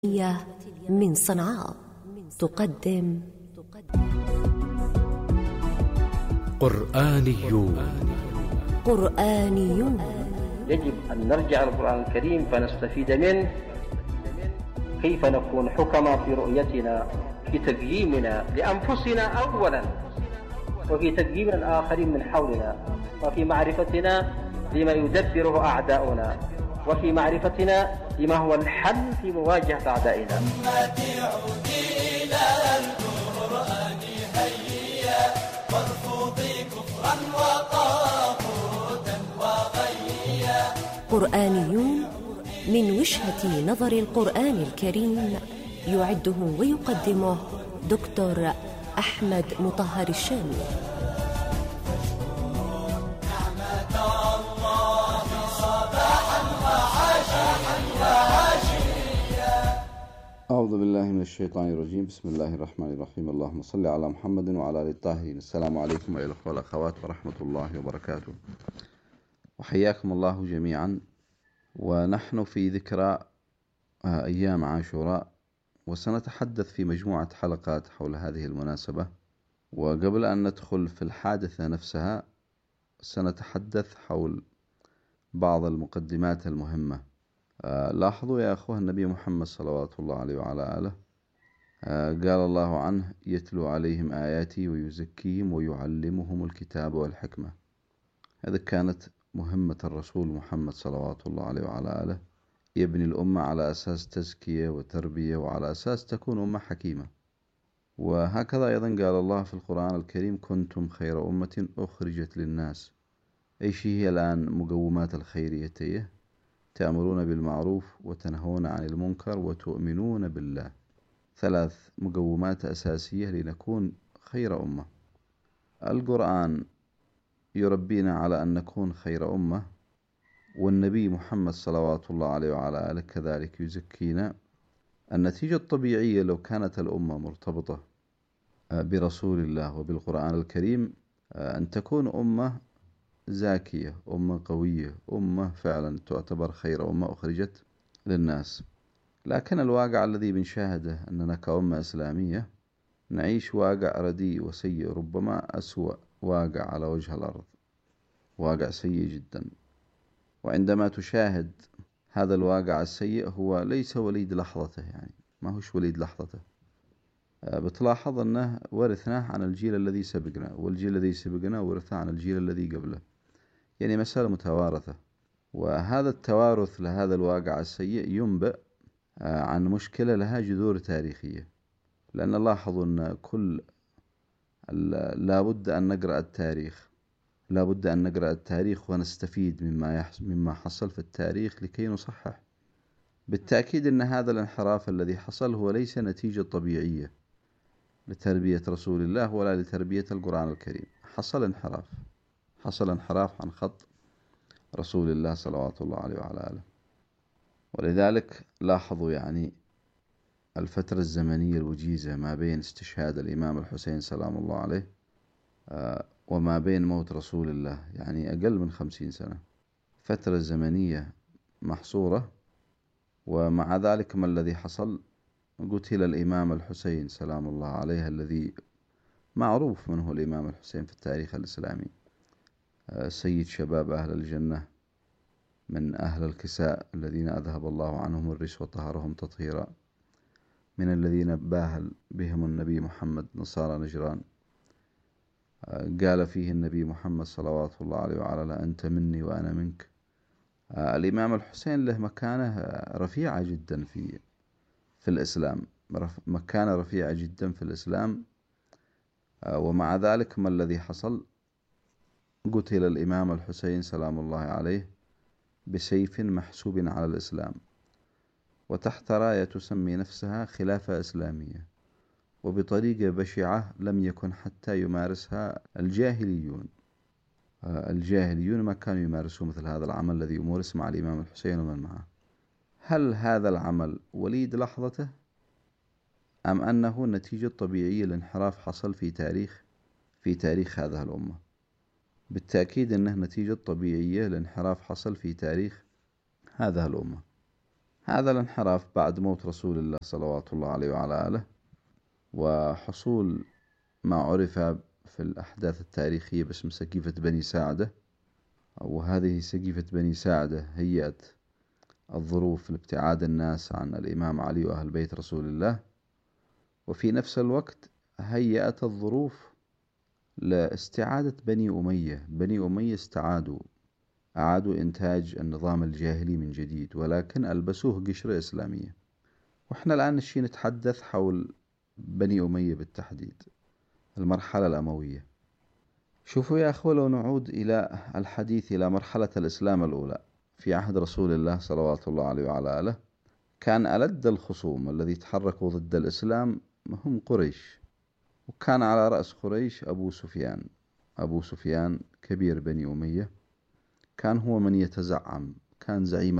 من صنعاء تقدم قرآنيون. يجب أن نرجع القرآن الكريم فنستفيد منه، كيف نكون حكما في رؤيتنا، في تقييمنا لأنفسنا أولا، وفي تقييم الآخرين من حولنا، وفي معرفتنا لما يدبره أعداؤنا، وفي معرفتنا لما هو الحل في مواجهة أعدائنا. قرآنيون من وجهة نظر القرآن الكريم، يعده ويقدمه دكتور أحمد مطهر الشامي. أعوذ بالله من الشيطان الرجيم. بسم الله الرحمن الرحيم. اللهم صل على محمد وعلى آله الطاهرين. السلام عليكم أيها الأخوة والأخوات ورحمة الله وبركاته، وحياكم الله جميعا. ونحن في ذكرى أيام عاشوراء، وسنتحدث في مجموعة حلقات حول هذه المناسبة. وقبل أن ندخل في الحادثة نفسها، سنتحدث حول بعض المقدمات المهمة. لاحظوا يا أخوة، النبي محمد صلوات الله عليه وعلى آله قال الله عنه: يتلو عليهم آياتي ويزكيهم ويعلمهم الكتاب والحكمة. هذا كانت مهمة الرسول محمد صلوات الله عليه وعلى آله، يبني الأمة على أساس تزكية وتربية، وعلى أساس تكون أمة حكيمة. وهكذا أيضا قال الله في القرآن الكريم: كنتم خير أمة أخرجت للناس. أيش هي الآن مقومات الخيرية؟ تأمرون بالمعروف وتنهون عن المنكر وتؤمنون بالله. 3 مقومات أساسية لنكون خير أمة. القرآن يربينا على أن نكون خير أمة، والنبي محمد صلوات الله عليه وعلى آله كذلك يزكينا. النتيجة الطبيعية لو كانت الأمة مرتبطة برسول الله وبالقرآن الكريم أن تكون أمة زاكية، أمة قوية، أمة فعلا تعتبر خير أمة أخرجت للناس. لكن الواقع الذي بنشاهده أننا كأمة إسلامية نعيش واقع رديء وسيء، ربما أسوأ واقع على وجه الأرض، واقع سيء جدا. وعندما تشاهد هذا الواقع السيء، هو ليس وليد لحظته، يعني ما هوش وليد لحظته. بتلاحظ أنه ورثناه عن الجيل الذي سبقنا، والجيل الذي سبقنا ورثه عن الجيل الذي قبله، يعني مسألة متوارثة. وهذا التوارث لهذا الواقع السيء ينبئ عن مشكلة لها جذور تاريخية. لأن لاحظوا أن لابد أن نقرأ التاريخ، لابد أن نقرأ التاريخ ونستفيد مما حصل في التاريخ لكي نصحح. بالتأكيد أن هذا الانحراف الذي حصل هو ليس نتيجة طبيعية لتربية رسول الله ولا لتربية القرآن الكريم. حصل انحراف عن خط رسول الله صلوات الله عليه وعلى آله. ولذلك لاحظوا يعني الفترة الزمنية الوجيزة ما بين استشهاد الإمام الحسين سلام الله عليه وما بين موت رسول الله، يعني أقل من 50 سنة، فترة زمنية محصورة. ومع ذلك ما الذي حصل؟ قتل الإمام الحسين سلام الله عليه، الذي معروف من هو الإمام الحسين في التاريخ الإسلامي: سيد شباب أهل الجنة، من أهل الكساء الذين أذهب الله عنهم الرجس وطهرهم تطهيرا، من الذين باهل بهم النبي محمد نصارى نجران. قال فيه النبي محمد صلوات الله عليه وعلى آله: أنت مني وأنا منك. الإمام الحسين له مكانة رفيعة جدا في الإسلام، مكانة رفيعة جدا في الإسلام. ومع ذلك ما الذي حصل؟ قتل الإمام الحسين سلام الله عليه بسيف محسوب على الإسلام، وتحت راية تسمي نفسها خلافة إسلامية، وبطريقة بشعة لم يكن حتى يمارسها الجاهليون. الجاهليون ما كانوا يمارسون مثل هذا العمل الذي يمارس مع الإمام الحسين ومن معه. هل هذا العمل وليد لحظته، أم أنه نتيجة طبيعية لانحراف حصل في تاريخ هذه الأمة؟ بالتأكيد أنه نتيجة طبيعية لانحراف حصل في تاريخ هذه الأمة. هذا الانحراف بعد موت رسول الله صلوات الله عليه وعلى آله، وحصول ما عرف في الأحداث التاريخية باسم سقيفة بني ساعدة، وهذه سقيفة بني ساعدة هيئت الظروف لابتعاد الناس عن الإمام علي وأهل بيت رسول الله، وفي نفس الوقت هيئت الظروف لاستعادة بني أمية. بني أمية أعادوا إنتاج النظام الجاهلي من جديد، ولكن ألبسوه قشرة إسلامية. وإحنا الآن نشي نتحدث حول بني أمية بالتحديد، المرحلة الأموية. شوفوا يا أخوة، لو نعود إلى الحديث إلى مرحلة الإسلام الأولى في عهد رسول الله صلوات الله عليه وعلى آله، كان ألد الخصوم الذي تحركوا ضد الإسلام هم قريش، وكان على رأس قريش أبو سفيان كبير بني أمية، كان هو من يتزعم، كان زعيم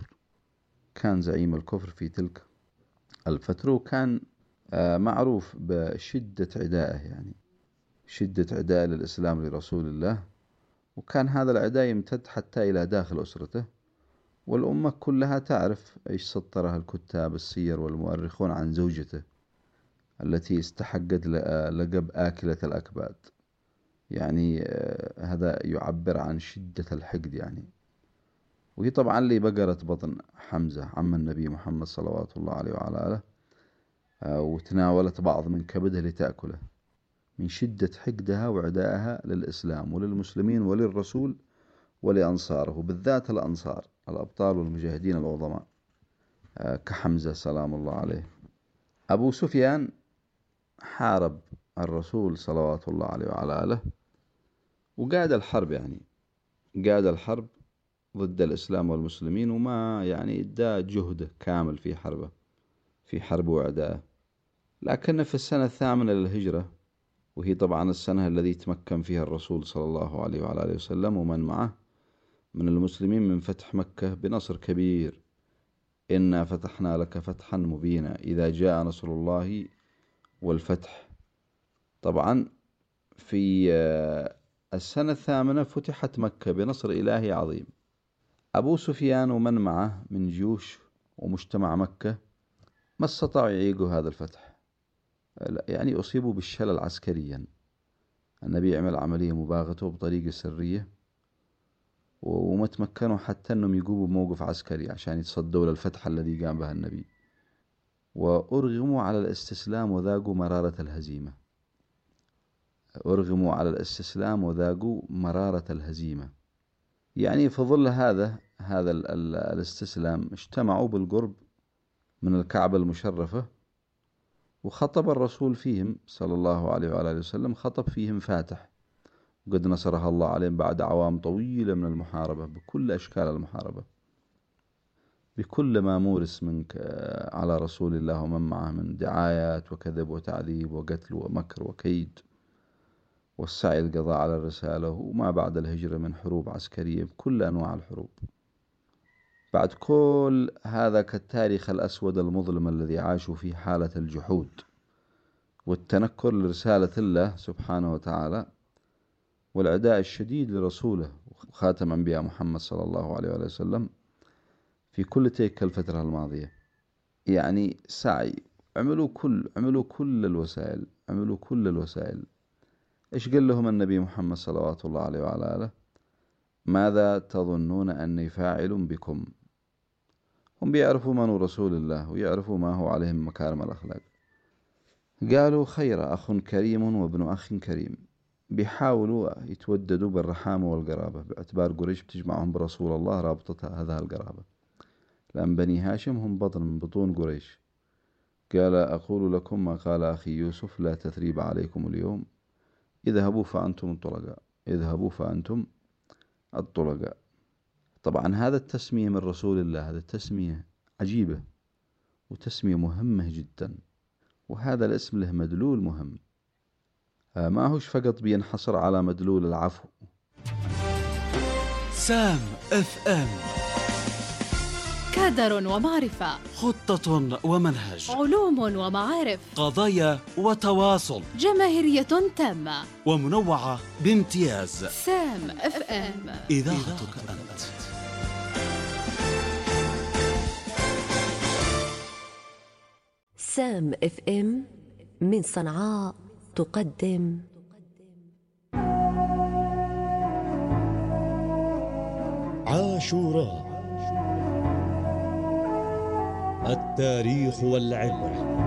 الكفر في تلك الفترة، وكان معروف بشدة عدائه، يعني شدة عداء للإسلام لرسول الله، وكان هذا العداء يمتد حتى إلى داخل أسرته. والأمة كلها تعرف إيش سطرها الكتاب السير والمؤرخون عن زوجته التي استحقت لقب آكلة الأكباد، يعني هذا يعبر عن شدة الحقد يعني. وهي طبعا اللي بقرت بطن حمزة عم النبي محمد صلوات الله عليه وعلى آله، وتناولت بعض من كبده لتأكله من شدة حقدها وعدائها للإسلام وللمسلمين وللرسول ولأنصاره، بالذات الأنصار الأبطال والمجاهدين العظماء كحمزة سلام الله عليه. أبو سفيان حارب الرسول صلوات الله عليه وعلى آله، وقاد الحرب، يعني قاد الحرب ضد الإسلام والمسلمين، وما يعني ادى جهده كامل في حرب وعدائه. لكن في السنة 8 للهجرة، وهي طبعا السنة الذي تمكن فيها الرسول صلى الله عليه وعلى آله وسلم ومن معه من المسلمين من فتح مكة بنصر كبير، إنا فتحنا لك فتحا مبينا إذا جاء نصر الله والفتح. طبعا في السنة 8 فتحت مكة بنصر إلهي عظيم. أبو سفيان ومن معه من جيوش ومجتمع مكة ما استطاعوا يعيقوا هذا الفتح، يعني أصيبوا بالشلل عسكريا. النبي عمل عملية مباغته بطريقة سرية، وما تمكنوا حتى أنهم يقوموا بموقف عسكري عشان يتصدوا للفتح الذي قام به النبي، وأرغموا على الاستسلام وذاقوا مرارة الهزيمة. يعني في ظل هذا الاستسلام اجتمعوا بالقرب من الكعبة المشرفة، وخطب الرسول فيهم صلى الله عليه وعلى آله وسلم، خطب فيهم فاتح، وقد نصرها الله عليهم بعد أعوام طويلة من المحاربة بكل أشكال المحاربة، بكل ما مورس منك على رسول الله ومن معه من دعايات وكذب وتعذيب وقتل ومكر وكيد، والسعي القضاء على الرسالة، وما بعد الهجرة من حروب عسكرية بكل أنواع الحروب. بعد كل هذا كالتاريخ الأسود المظلم الذي عاشوا فيه حالة الجحود والتنكر لرسالة الله سبحانه وتعالى، والعداء الشديد لرسوله وخاتم أنبياء محمد صلى الله عليه وسلم في كل تلك الفترة الماضية. يعني سعي، عملوا كل الوسائل. إيش قال لهم النبي محمد صلوات الله عليه وعلى آله؟ ماذا تظنون أني فاعل بكم؟ هم بيعرفوا من هو رسول الله ويعرفوا ما هو عليه من مكارم الأخلاق. قالوا خير أخ كريم وابن أخ كريم. بيحاولوا يتوددوا بالرحامة والقرابة، باعتبار قريش بتجمعهم برسول الله رابطة هذا القرابة، لأن بني هاشم هم بطن من بطون قريش. قال أقول لكم ما قال أخي يوسف لا تثريب عليكم اليوم، اذهبوا فأنتم الطلقاء. طبعا هذا التسمية من رسول الله، هذا التسمية عجيبة وتسمية مهمة جدا، وهذا الاسم له مدلول مهم، ما هوش فقط بينحصر على مدلول العفو. سام اف ام، كادر ومعرفة، خطة ومنهج، علوم ومعارف، قضايا وتواصل، جماهيرية تامة ومنوعة بامتياز. سام اف ام، إذاعتك أنت. سام اف ام من صنعاء تقدم عاشوراء، التاريخ والعبرة.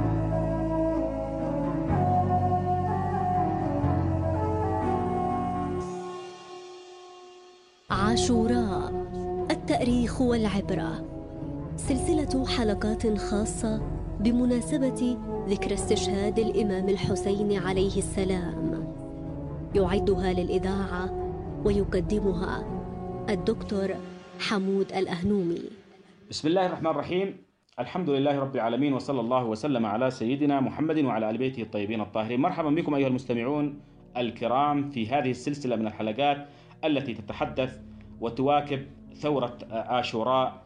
عاشوراء، التاريخ والعبرة، سلسلة حلقات خاصة بمناسبة ذكرى استشهاد الإمام الحسين عليه السلام، يعدها للإذاعة ويقدمها الدكتور حمود الأهنومي. بسم الله الرحمن الرحيم، الحمد لله رب العالمين، وصلى الله وسلم على سيدنا محمد وعلى آل بيته الطيبين الطاهرين. مرحبا بكم أيها المستمعون الكرام في هذه السلسلة من الحلقات التي تتحدث وتواكب ثورة عاشوراء.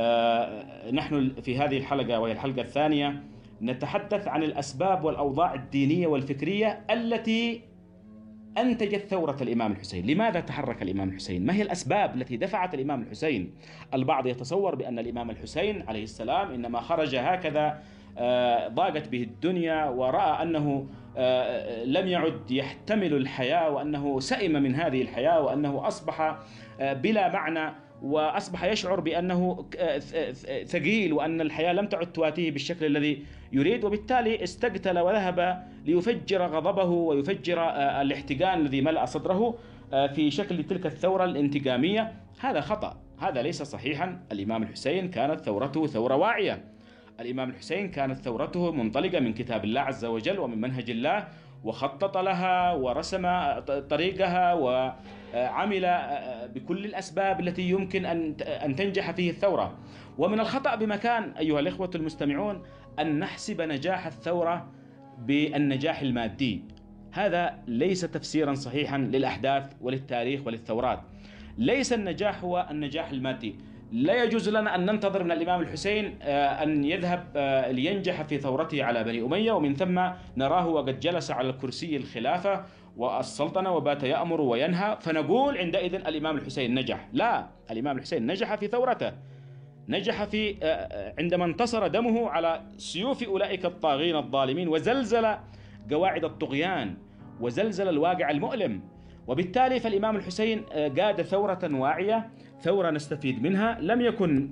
نحن في هذه الحلقة وهي الحلقة الثانية نتحدث عن الأسباب والأوضاع الدينية والفكرية التي أنتجت ثورة الإمام الحسين. لماذا تحرك الإمام الحسين؟ ما هي الأسباب التي دفعت الإمام الحسين؟ البعض يتصور بأن الإمام الحسين عليه السلام إنما خرج هكذا ضاقت به الدنيا ورأى أنه لم يعد يحتمل الحياة، وأنه سئم من هذه الحياة، وأنه أصبح بلا معنى، وأصبح يشعر بأنه ثقيل، وأن الحياة لم تعد تواتيه بالشكل الذي يريد، وبالتالي استقتل وذهب ليفجر غضبه ويفجر الاحتقان الذي ملأ صدره في شكل تلك الثورة الانتقامية. هذا خطأ، هذا ليس صحيحا. الإمام الحسين كانت ثورته ثورة واعية، الإمام الحسين كانت ثورته منطلقة من كتاب الله عز وجل ومن منهج الله، وخطط لها ورسم طريقها وعمل بكل الأسباب التي يمكن أن تنجح فيه الثورة. ومن الخطأ بمكان أيها الإخوة المستمعون أن نحسب نجاح الثورة بالنجاح المادي. هذا ليس تفسيرا صحيحا للأحداث وللتاريخ وللثورات. ليس النجاح هو النجاح المادي. لا يجوز لنا أن ننتظر من الإمام الحسين أن يذهب لينجح في ثورته على بني أمية ومن ثم نراه وقد جلس على الكرسي الخلافة والسلطنة وبات يأمر وينهى فنقول عندئذ الإمام الحسين نجح. لا، الإمام الحسين نجح في ثورته، نجح في عندما انتصر دمه على سيوف أولئك الطاغين الظالمين وزلزل قواعد الطغيان وزلزل الواقع المؤلم. وبالتالي فالإمام الحسين قاد ثورة واعية، ثورة نستفيد منها. لم يكن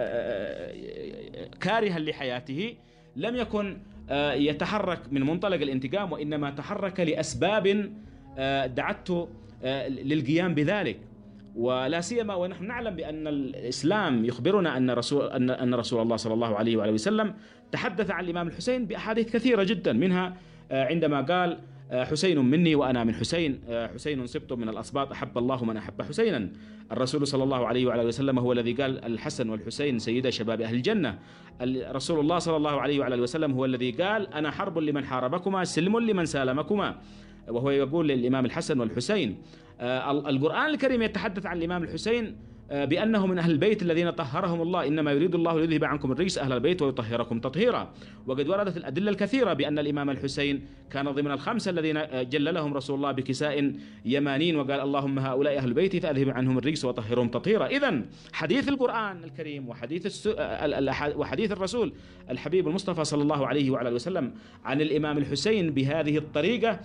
كارها لحياته، لم يكن يتحرك من منطلق الانتقام، وإنما تحرك لأسباب دعته للقيام بذلك. ولا سيما ونحن نعلم بأن الإسلام يخبرنا أن رسول الله صلى الله عليه وآله وسلم تحدث عن الإمام الحسين بأحاديث كثيرة جدا، منها عندما قال حسين مني وأنا من حسين، حسين سبط من الأسباط أحب الله من أحب حسينا. الرسول صلى الله عليه وعلى وسلم هو الذي قال الحسن والحسين سيدا شباب أهل الجنة. رسول الله صلى الله عليه وعلى وسلم هو الذي قال أنا حرب لمن حاربكما سلم لمن سالمكما، وهو يقول للإمام الحسن والحسين. القرآن الكريم يتحدث عن الإمام الحسين بأنه من أهل البيت الذين طهرهم الله، إنما يريد الله ليذهب عنكم الرجس أهل البيت ويطهركم تطهيرا. وقد وردت الأدلة الكثيرة بأن الإمام الحسين كان ضمن الخمسة الذين جللهم رسول الله بكساء يمانين وقال اللهم هؤلاء أهل البيت فأذهب عنهم الرجس وطهرهم تطهيرا. إذن حديث القرآن الكريم وحديث الرسول الحبيب المصطفى صلى الله عليه وعلى وسلم عن الإمام الحسين بهذه الطريقة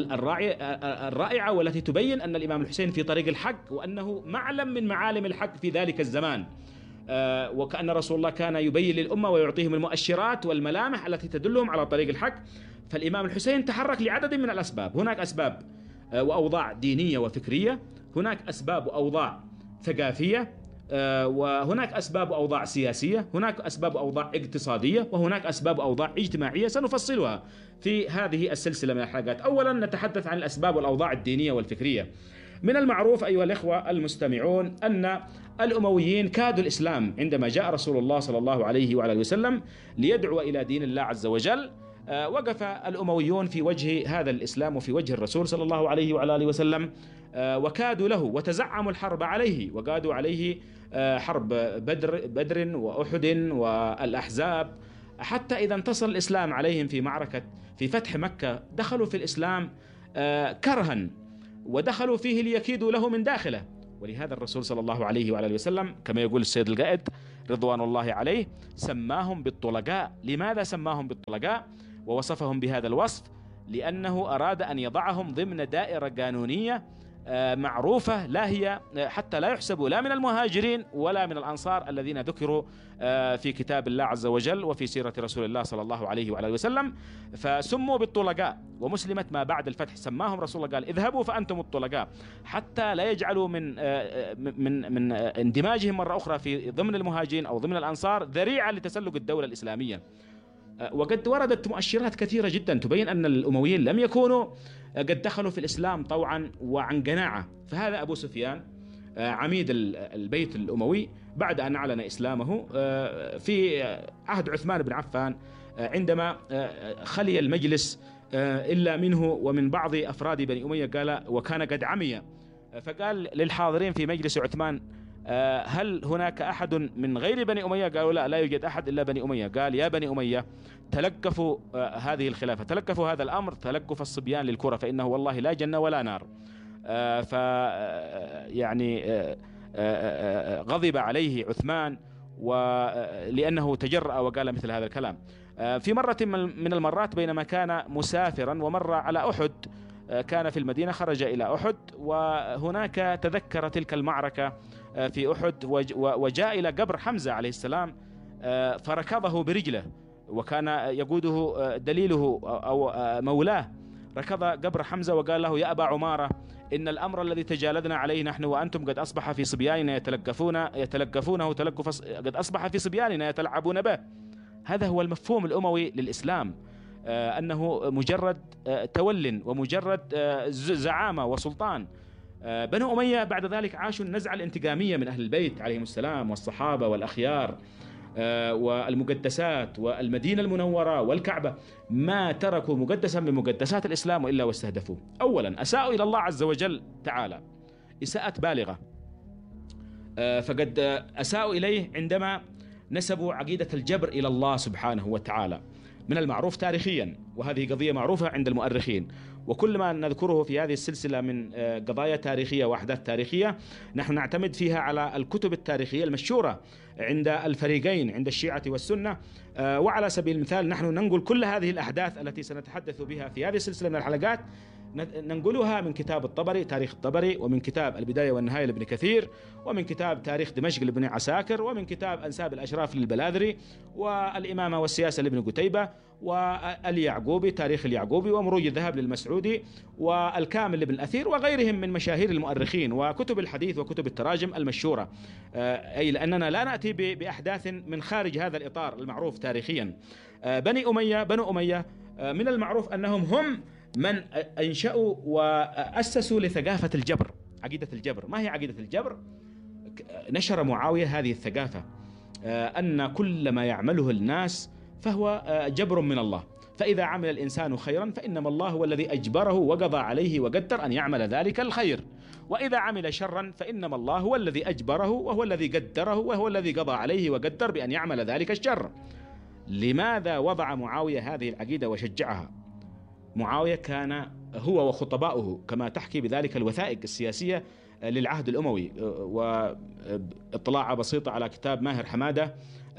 الرائعة والتي تبين أن الإمام الحسين في طريق الحق، وأنه معلم من معالم الحق في ذلك الزمان، وكأن رسول الله كان يبين للأمة ويعطيهم المؤشرات والملامح التي تدلهم على طريق الحق. فالإمام الحسين تحرك لعدد من الأسباب. هناك أسباب وأوضاع دينية وفكرية، هناك أسباب وأوضاع ثقافية، وهناك أسباب وأوضاع سياسية، هناك أسباب وأوضاع اقتصادية، وهناك أسباب وأوضاع اجتماعية سنفصلها في هذه السلسلة من الحلقات. أولا نتحدث عن الأسباب والأوضاع الدينية والفكرية. من المعروف أيها الإخوة المستمعون أن الأمويين كادوا الإسلام عندما جاء رسول الله صلى الله عليه وعلى وسلم ليدعو إلى دين الله عز وجل. وقف الأمويون في وجه هذا الإسلام وفي وجه الرسول صلى الله عليه وعلى وسلم، وكادوا له وتزعموا الحرب عليه وقادوا عليه حرب بدر وأحد والأحزاب، حتى إذا انتصر الإسلام عليهم في فتح مكة دخلوا في الإسلام كرها ودخلوا فيه ليكيدوا له من داخله. ولهذا الرسول صلى الله عليه وعلى وسلم كما يقول السيد القائد رضوان الله عليه سماهم بالطلقاء. لماذا سماهم بالطلقاء ووصفهم بهذا الوصف؟ لأنه أراد أن يضعهم ضمن دائرة قانونية معروفة، لا هي حتى لا يحسبوا لا من المهاجرين ولا من الأنصار الذين ذكروا في كتاب الله عز وجل وفي سيرة رسول الله صلى الله عليه وعلى وسلم، فسموا بالطلقاء. ومسلمة ما بعد الفتح سماهم رسول الله قال اذهبوا فأنتم الطلقاء، حتى لا يجعلوا من اندماجهم مرة أخرى في ضمن المهاجرين أو ضمن الأنصار ذريعة لتسلق الدولة الإسلامية. وقد وردت مؤشرات كثيرة جدا تبين أن الأمويين لم يكونوا قد دخلوا في الإسلام طوعا وعن قناعة. فهذا أبو سفيان عميد البيت الأموي بعد أن أعلن إسلامه في عهد عثمان بن عفان، عندما خلي المجلس إلا منه ومن بعض أفراد بني أمية قال وكان قد عمي، فقال للحاضرين في مجلس عثمان هل هناك أحد من غير بني أمية؟ قالوا لا يوجد أحد إلا بني أمية. قال يا بني أمية تلقفوا هذه الخلافة، تلقفوا هذا الأمر تلقف الصبيان للكرة، فإنه والله لا جنة ولا نار. يعني غضب عليه عثمان ولأنه تجرأ وقال مثل هذا الكلام. في مرة من المرات بينما كان مسافرا ومر على أحد، كان في المدينة خرج إلى أحد، وهناك تذكر تلك المعركة في أحد وجاء إلى قبر حمزة عليه السلام فركضه برجله، وكان يقوده دليله أو مولاه، ركض قبر حمزة وقال له يا أبا عمارة إن الأمر الذي تجالدنا عليه نحن وأنتم قد أصبح في صبياننا يتلقفونه قد أصبح في صبياننا يتلعبون به. هذا هو المفهوم الأموي للإسلام، أنه مجرد تول ومجرد زعامة وسلطان. بنو أمية بعد ذلك عاشوا النزعة الانتقامية من أهل البيت عليهم السلام والصحابة والأخيار والمقدسات والمدينة المنورة والكعبة، ما تركوا مقدسا من مقدسات الإسلام إلا واستهدفوه. أولا أساءوا إلى الله عز وجل تعالى إساءة بالغة، فقد أساءوا إليه عندما نسبوا عقيدة الجبر إلى الله سبحانه وتعالى. من المعروف تاريخيا، وهذه قضية معروفة عند المؤرخين، وكل ما نذكره في هذه السلسلة من قضايا تاريخية وأحداث تاريخية نحن نعتمد فيها على الكتب التاريخية المشهورة عند الفريقين، عند الشيعة والسنة. وعلى سبيل المثال نحن ننقل كل هذه الأحداث التي سنتحدث بها في هذه السلسلة من الحلقات، ننقلها من كتاب الطبري تاريخ الطبري، ومن كتاب البداية والنهاية لابن كثير، ومن كتاب تاريخ دمشق لابن عساكر، ومن كتاب أنساب الأشراف للبلاذري، والإمامة والسياسة لابن قتيبة، واليعقوبي تاريخ اليعقوبي، ومروج الذهب للمسعودي، والكامل لابن الأثير، وغيرهم من مشاهير المؤرخين وكتب الحديث وكتب التراجم المشهورة. أي لأننا لا نأتي بأحداث من خارج هذا الإطار المعروف تاريخيا. بنو أمية من المعروف أنهم هم من أنشأوا وأسسوا لثقافة الجبر، عقيدة الجبر. ما هي عقيدة الجبر؟ نشر معاوية هذه الثقافة، أن كل ما يعمله الناس فهو جبر من الله، فإذا عمل الإنسان خيرا فإنما الله هو الذي أجبره وقضى عليه وقدر أن يعمل ذلك الخير، وإذا عمل شرا فإنما الله هو الذي أجبره وهو الذي قدره وهو الذي قضى عليه وقدر بأن يعمل ذلك الشر. لماذا وضع معاوية هذه العقيدة وشجعها؟ معاوية كان هو وخطباؤه كما تحكي بذلك الوثائق السياسية للعهد الأموي، واطلاع بسيطة على كتاب ماهر حمادة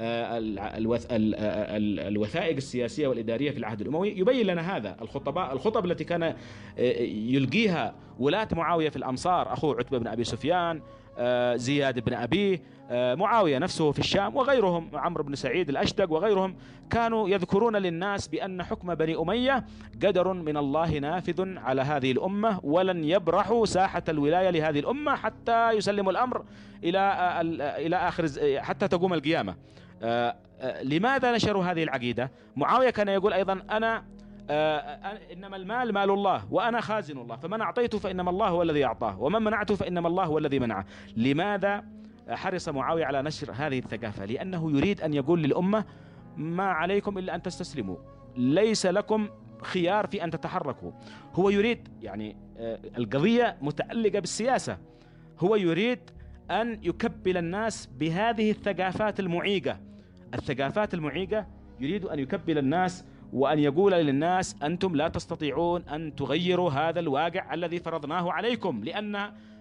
الوثائق السياسية والإدارية في العهد الأموي يبين لنا هذا. الخطب التي كان يلقيها ولاة معاوية في الأمصار، أخوه عتبة بن أبي سفيان، زياد بن أبيه، معاوية نفسه في الشام، وغيرهم عمرو بن سعيد الأشدق وغيرهم، كانوا يذكرون للناس بأن حكم بني أمية قدر من الله نافذ على هذه الأمة، ولن يبرحوا ساحة الولاية لهذه الأمة حتى يسلموا الأمر إلى آخر حتى تقوم القيامة. لماذا نشروا هذه العقيدة؟ معاوية كان يقول أيضا إنما المال مال الله وأنا خازن الله، فمن أعطيته فإنما الله هو الذي أعطاه، ومن منعته فإنما الله هو الذي منعه. لماذا حرص معاوية على نشر هذه الثقافة؟ لأنه يريد أن يقول للأمة ما عليكم إلا أن تستسلموا، ليس لكم خيار في أن تتحركوا. هو يريد يعني القضية متعلقة بالسياسة، هو يريد أن يكبل الناس بهذه الثقافات المعيقة. الثقافات المعيقة يريد أن يكبل الناس وأن يقول للناس أنتم لا تستطيعون أن تغيروا هذا الواقع الذي فرضناه عليكم، لأن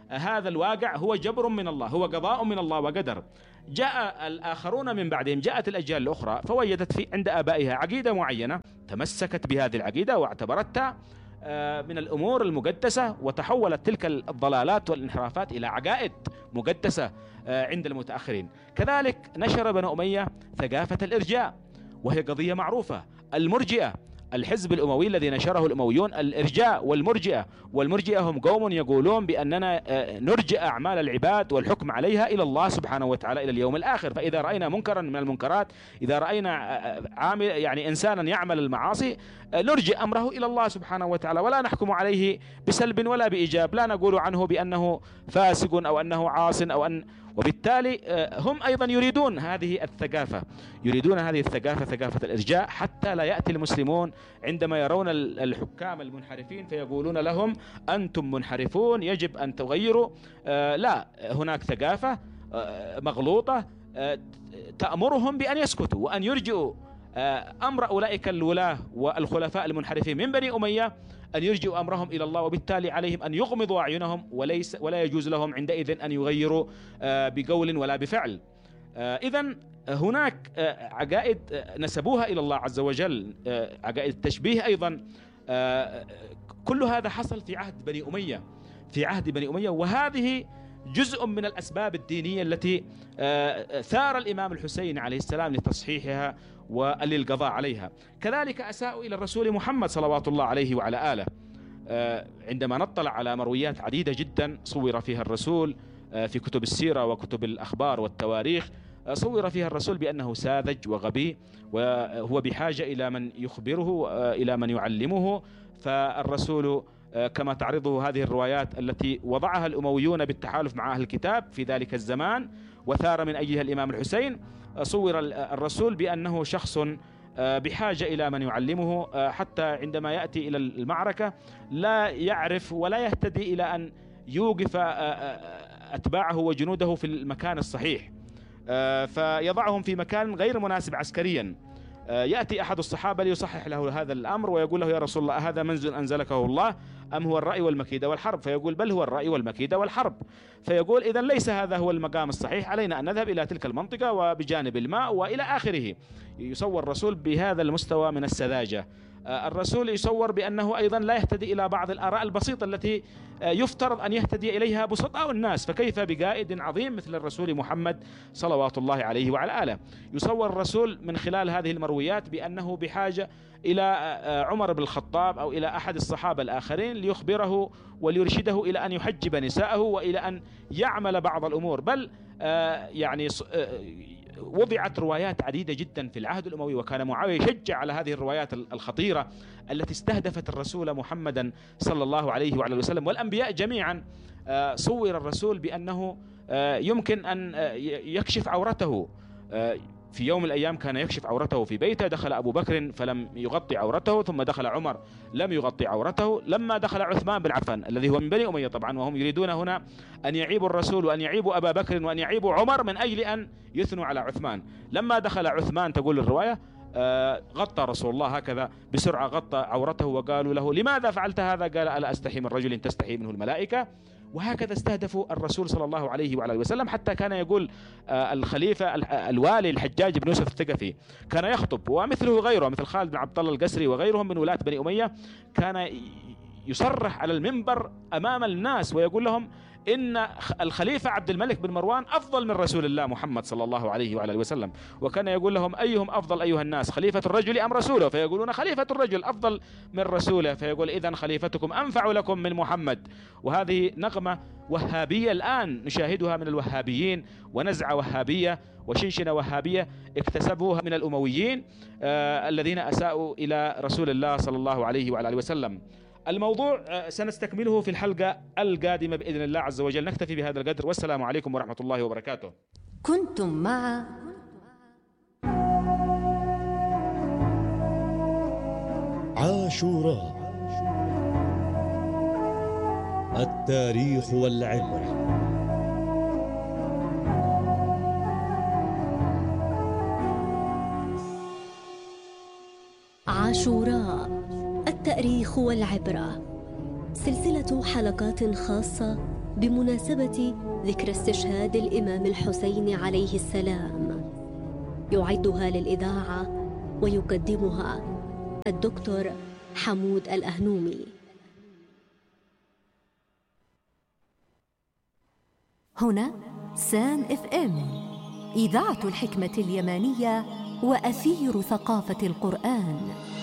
هذا الواقع هو جبر من الله، هو قضاء من الله وقدر. جاء الآخرون من بعدهم، جاءت الأجيال الأخرى فوجدت في عند آبائها عقيدة معينة، تمسكت بهذه العقيدة واعتبرتها من الأمور المقدسة، وتحولت تلك الضلالات والانحرافات إلى عقائد مقدسة عند المتأخرين. كذلك نشر بنو أمية ثقافة الإرجاء، وهي قضية معروفة. المرجئة، الحزب الأموي الذي نشره الأمويون الإرجاء والمرجئة، والمرجئة هم قوم يقولون بأننا نرجئ أعمال العباد والحكم عليها إلى الله سبحانه وتعالى إلى اليوم الآخر. فإذا رأينا منكرا من المنكرات، إذا رأينا عامل يعني إنسانا يعمل المعاصي، نرجئ أمره إلى الله سبحانه وتعالى، ولا نحكم عليه بسلب ولا بإيجاب، لا نقول عنه بأنه فاسق أو أنه عاص أو أن. وبالتالي هم أيضا يريدون هذه الثقافة، يريدون هذه الثقافة، ثقافة الإرجاء، حتى لا يأتي المسلمون عندما يرون الحكام المنحرفين فيقولون لهم أنتم منحرفون يجب أن تغيروا. لا، هناك ثقافة مغلوطة تأمرهم بأن يسكتوا وأن يرجئوا أمر أولئك الولاة والخلفاء المنحرفين من بني أمية، أن يرجئوا أمرهم إلى الله، وبالتالي عليهم أن يغمضوا أعينهم، ولا يجوز لهم عندئذ أن يغيروا بقول ولا بفعل. إذن هناك عقائد نسبوها إلى الله عز وجل، عقائد التشبيه أيضا. كل هذا حصل في عهد بني أمية، في عهد بني أمية، وهذه جزء من الأسباب الدينية التي ثار الإمام الحسين عليه السلام لتصحيحها وللقضاء عليها. كذلك أساءوا إلى الرسول محمد صلوات الله عليه وعلى آله. عندما نطلع على مرويات عديدة جدا صور فيها الرسول في كتب السيرة وكتب الأخبار والتواريخ، صور فيها الرسول بأنه ساذج وغبي، وهو بحاجة إلى من يخبره، إلى من يعلمه. فالرسول كما تعرضه هذه الروايات التي وضعها الأمويون بالتحالف مع أهل الكتاب في ذلك الزمان وثار من أجلها الإمام الحسين، صور الرسول بأنه شخص بحاجة إلى من يعلمه، حتى عندما يأتي إلى المعركة لا يعرف ولا يهتدي إلى أن يوقف أتباعه وجنوده في المكان الصحيح، فيضعهم في مكان غير مناسب عسكريا. يأتي أحد الصحابة ليصحح له هذا الأمر ويقول له يا رسول الله هذا منزل أنزلكه الله أم هو الرأي والمكيدة والحرب؟ فيقول بل هو الرأي والمكيدة والحرب. فيقول إذن ليس هذا هو المقام الصحيح، علينا أن نذهب إلى تلك المنطقة وبجانب الماء وإلى آخره. يصور الرسول بهذا المستوى من السذاجة. الرسول يصور بأنه أيضا لا يهتدي إلى بعض الآراء البسيطة التي يفترض أن يهتدي إليها بسطاء الناس، فكيف بقائد عظيم مثل الرسول محمد صلوات الله عليه وعلى آله. يصور الرسول من خلال هذه المرويات بأنه بحاجة إلى عمر بن الخطاب أو إلى أحد الصحابة الآخرين ليخبره وليرشده إلى أن يحجب نساءه وإلى أن يعمل بعض الأمور. بل يعني وضعت روايات عديدة جدا في العهد الأموي، وكان معاوية يشجع على هذه الروايات الخطيرة التي استهدفت الرسول محمدا صلى الله عليه وعلى وسلم والأنبياء جميعا. صور الرسول بأنه يمكن أن يكشف عورته. في يوم من الأيام كان يكشف عورته في بيته، دخل أبو بكر فلم يغطي عورته، ثم دخل عمر لم يغطي عورته، لما دخل عثمان بن عفان الذي هو من بني أمية طبعا، وهم يريدون هنا أن يعيبوا الرسول وأن يعيبوا أبا بكر وأن يعيبوا عمر من أجل أن يثنوا على عثمان. لما دخل عثمان تقول الرواية غطى رسول الله هكذا بسرعة، غطى عورته، وقالوا له لماذا فعلت هذا؟ قال ألا أستحي من رجل تستحي منه الملائكة. وهكذا استهدفوا الرسول صلى الله عليه وعلى وسلم، حتى كان يقول الخليفة الوالي الحجاج بن يوسف الثقفي كان يخطب، ومثله غيره مثل خالد بن عبد الله القسري وغيرهم من ولاة بني أمية، كان يصرح على المنبر أمام الناس ويقول لهم إن الخليفة عبد الملك بن مروان أفضل من رسول الله محمد صلى الله عليه وعلى وسلم. وكان يقول لهم أيهم أفضل أيها الناس، خليفة الرجل أم رسوله؟ فيقولون خليفة الرجل أفضل من رسوله. فيقول إذن خليفتكم أنفع لكم من محمد. وهذه نغمة وهابية الآن نشاهدها من الوهابيين، ونزعة وهابية وشنشنة وهابية اكتسبوها من الأمويين الذين أساءوا إلى رسول الله صلى الله عليه وعلى وسلم. الموضوع سنستكمله في الحلقة القادمة بإذن الله عز وجل. نكتفي بهذا القدر، والسلام عليكم ورحمة الله وبركاته. كنتم مع عاشوراء، التاريخ والعبرة. عاشوراء، التاريخ والعبرة، سلسلة حلقات خاصة بمناسبة ذكرى استشهاد الإمام الحسين عليه السلام، يعدها للإذاعة ويقدمها الدكتور حمود الأهنومي. هنا سام FM، إذاعة الحكمة اليمانية وأثير ثقافة القرآن.